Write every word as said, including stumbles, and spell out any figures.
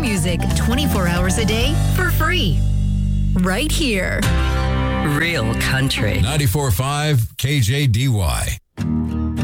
music twenty-four hours a day for free. Right here. Real country. ninety-four point five K J D Y.